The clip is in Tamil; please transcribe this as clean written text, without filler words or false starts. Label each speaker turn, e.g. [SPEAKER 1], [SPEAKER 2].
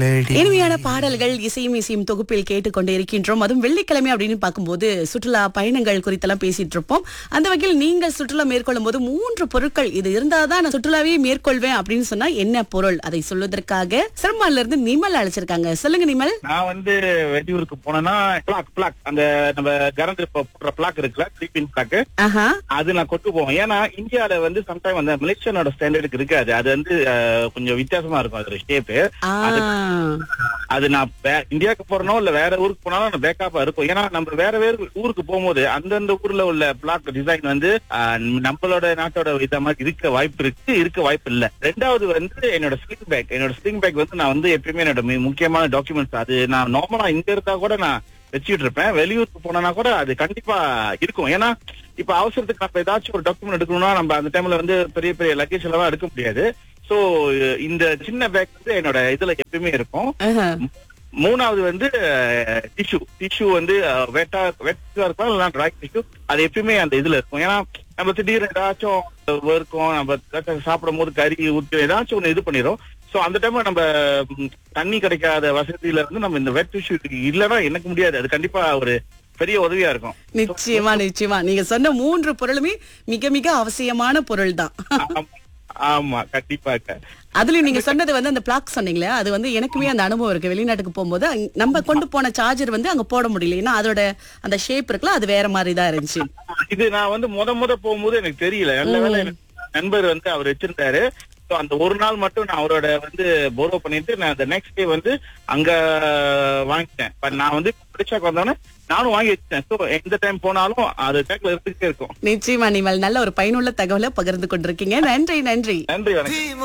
[SPEAKER 1] சொல்லடி.
[SPEAKER 2] இனிமையான பாடல்கள் இசையும் தொகுப்பில் கேட்டுக்கொண்டே இருக்கின்றோம். அதுவும் வெள்ளிக்கிழமை அப்படின்னு பார்க்கும்போது சுற்றுலா பயணங்கள் குறித்தெல்லாம் பேசிட்டு இருப்போம். அந்த வகையில் நீங்கள் சுற்றுலா மேற்கொள்ளும் போது 3 பொருட்கள் இது இருந்தாதான் நான் சுற்றுலாவே மேற்கொள்வேன் அப்படின்னு சொன்னா என்ன பொருள்? அதை சொல்வதற்காக சிரமால இருந்து நிமல் அழைச்சிருக்காங்க. சொல்லுங்க நிமல்.
[SPEAKER 3] நான் வெளியூருக்கு போனேன்னா பிளாக் அந்த நம்ம கரண்ட் போடுற பிளாக் இருக்குல்ல, ஸ்லீப்பிங் பிளாக், அது நான் கொண்டு போவேன். ஏன்னா இந்தியால சம்டைம் அந்த மலேசியனோட ஸ்டாண்டர்டுக்கு இருக்காது. அது கொஞ்சம் வித்தியாசமா இருக்கும் அதோட ஷேப். அது நான் இந்தியாவுக்கு போறனோ இல்ல வேற ஊருக்கு போனாலும் பேக்கப்பா இருக்கும். ஏன்னா நம்ம வேற ஊருக்கு போகும்போது அந்தந்த ஊர்ல உள்ள பிளாக் டிசைன் நம்மளோட நாட்டோட வித மாதிரி இருக்க வாய்ப்பு இல்ல. ரெண்டாவது என்னோட ஸ்லிங் பேக் நான் எப்பயுமே என்னோட முக்கியமான டாக்குமெண்ட்ஸ் அது நான் நார்மலா இங்க இருந்தா கூட நான் வச்சுட்டு இருப்பேன். வெளியூருக்கு போனா கூட அது கண்டிப்பா இருக்கும். ஏன்னா இப்ப அவசரத்துக்கு நம்ம ஏதாச்சும் ஒரு டாக்குமெண்ட் எடுக்கணும்னா நம்ம அந்த டைம்ல பெரிய பெரிய லக்கேஜ் எல்லாம் எடுக்க முடியாது. சோ இந்த சின்ன பேக் என்னோட இதுல எப்பயுமே இருக்கும். மூணாவது டிஷ்யூ வெட்டா இருக்கலாம் இல்ல ட்ரை டிஷ்யூ, அது எப்பயுமே அந்த இதுல இருக்கும். ஏன்னா நம்ம திடீர்னு ஏதாச்சும் இருக்கும், நம்ம சாப்பிடும் போது கறி ஊற்றி ஏதாச்சும் ஒண்ணு இது பண்ணிடும். சோ அந்த டைம்ல நம்ம தண்ணி கிடைக்காத வசதியில நம்ம இந்த வெட் டிஷ்யூ இல்லன்னா எனக்கு முடியாது. அது கண்டிப்பா ஒரு பெரிய உதவியா இருக்கும்.
[SPEAKER 2] நிச்சயமா நீங்க சொன்ன 3 பொருளுமே மிக மிக அவசியமான பொருள் தான்.
[SPEAKER 3] ஆமா, கண்டிப்பா.
[SPEAKER 2] அதுலயும் நீங்க சொன்னது அந்த பிளாக் சொன்னீங்களே, அது எனக்குமே அந்த அனுபவம் இருக்கு. வெளிநாட்டுக்கு போகும்போது நம்ம கொண்டு போன சார்ஜர் அங்க போட முடியல. ஏன்னா அதோட அந்த ஷேப் இருக்குல்ல, அது வேற மாதிரி தான் இருந்துச்சு.
[SPEAKER 3] இது நான் முத போகும்போது எனக்கு தெரியல. நல்ல வேளை நண்பர் அவர் வச்சிருந்தாரு. அந்த ஒரு நாள் மட்டும் நான் அவரோட போரோ பண்ணிட்டு நான் அந்த நெக்ஸ்ட் டே அங்க வாங்கிட்டேன். நான் பிடிச்சாக்கு வந்தோன்னே நானும் வாங்கி வச்சேன். சோ எந்த டைம் போனாலும் அது பேக்ல இருந்துட்டே இருக்கும்.
[SPEAKER 2] நிச்சயமா நீங்கள் நல்ல ஒரு பயனுள்ள தகவலை பகிர்ந்து கொண்டிருக்கீங்க. நன்றி.
[SPEAKER 3] வணக்கம்.